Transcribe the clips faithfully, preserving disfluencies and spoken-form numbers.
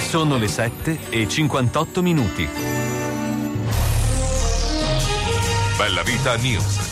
Sono le sette e cinquantotto minuti. Bella Vita News.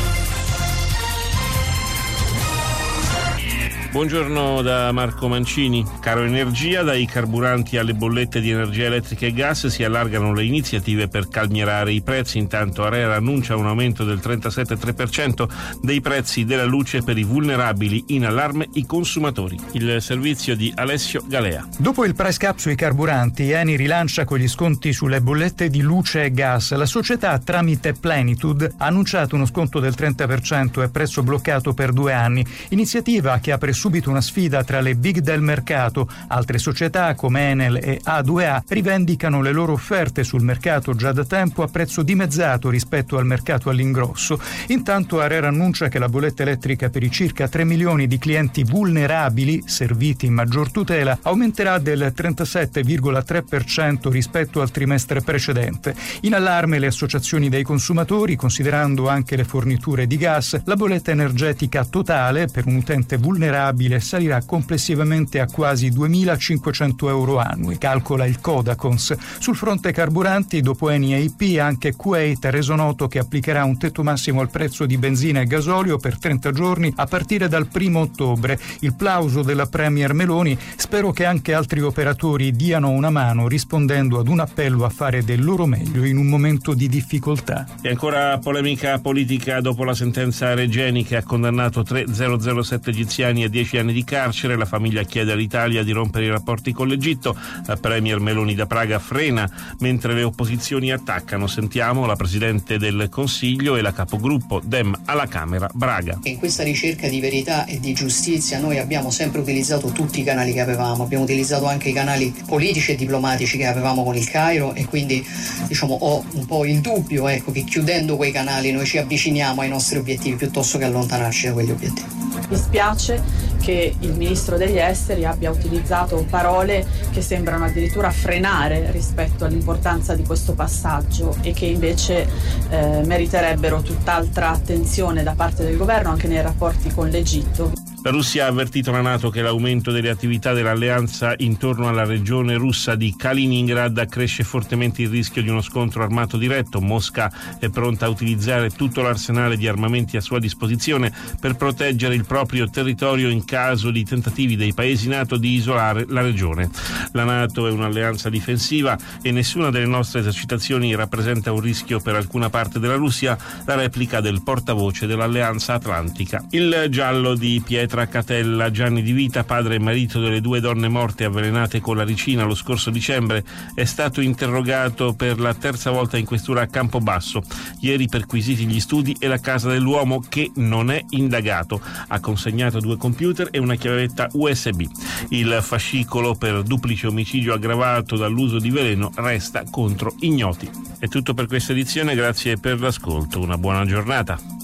Buongiorno da Marco Mancini. Caro energia, dai carburanti alle bollette di energia elettrica e gas si allargano le iniziative per calmierare i prezzi. Intanto ARERA annuncia un aumento del trentasette virgola tre per cento dei prezzi della luce per i vulnerabili, in allarme i consumatori. Il servizio di Alessio Galea. Dopo il price cap sui carburanti, Eni rilancia con gli sconti sulle bollette di luce e gas. La società, tramite Plenitude, ha annunciato uno sconto del trenta per cento e prezzo bloccato per due anni. Iniziativa che apre subito una sfida tra le big del mercato. Altre società come Enel e A due A rivendicano le loro offerte sul mercato già da tempo a prezzo dimezzato rispetto al mercato all'ingrosso. Intanto ARERA annuncia che la bolletta elettrica per i circa tre milioni di clienti vulnerabili, serviti in maggior tutela, aumenterà del trentasette virgola tre per cento rispetto al trimestre precedente. In allarme le associazioni dei consumatori, considerando anche le forniture di gas. La bolletta energetica totale per un utente vulnerabile salirà complessivamente a quasi duemilacinquecento euro annui, calcola il Codacons. Sul fronte carburanti, dopo Eni e I P, anche Kuwait ha reso noto che applicherà un tetto massimo al prezzo di benzina e gasolio per trenta giorni a partire dal primo ottobre. Il plauso della Premier Meloni: spero che anche altri operatori diano una mano, rispondendo ad un appello a fare del loro meglio in un momento di difficoltà. E ancora polemica politica dopo la sentenza Regeni che ha condannato tre zero zero sette egiziani a dieci anni di carcere. La famiglia chiede all'Italia di rompere i rapporti con l'Egitto. La Premier Meloni da Praga frena mentre le opposizioni attaccano. Sentiamo la Presidente del Consiglio e la capogruppo Dem alla Camera, Braga. In questa ricerca di verità e di giustizia noi abbiamo sempre utilizzato tutti i canali che avevamo, abbiamo utilizzato anche i canali politici e diplomatici che avevamo con il Cairo, e quindi diciamo ho un po' il dubbio ecco, che chiudendo quei canali noi ci avviciniamo ai nostri obiettivi piuttosto che allontanarci da quegli obiettivi. Mi spiace che il ministro degli esteri abbia utilizzato parole che sembrano addirittura frenare rispetto all'importanza di questo passaggio e che invece eh, meriterebbero tutt'altra attenzione da parte del governo anche nei rapporti con l'Egitto. La Russia ha avvertito la NATO che l'aumento delle attività dell'alleanza intorno alla regione russa di Kaliningrad accresce fortemente il rischio di uno scontro armato diretto. Mosca è pronta a utilizzare tutto l'arsenale di armamenti a sua disposizione per proteggere il proprio territorio in caso di tentativi dei paesi NATO di isolare la regione. La NATO è un'alleanza difensiva e nessuna delle nostre esercitazioni rappresenta un rischio per alcuna parte della Russia, la replica del portavoce dell'Alleanza Atlantica. Il giallo di Pietro Tra Catella, Gianni Di Vita, padre e marito delle due donne morte avvelenate con la ricina lo scorso dicembre, è stato interrogato per la terza volta in questura a Campobasso. Ieri perquisiti gli studi e la casa dell'uomo, che non è indagato. Ha consegnato due computer e una chiavetta U S B. Il fascicolo per duplice omicidio aggravato dall'uso di veleno resta contro ignoti. È tutto per questa edizione, grazie per l'ascolto, una buona giornata.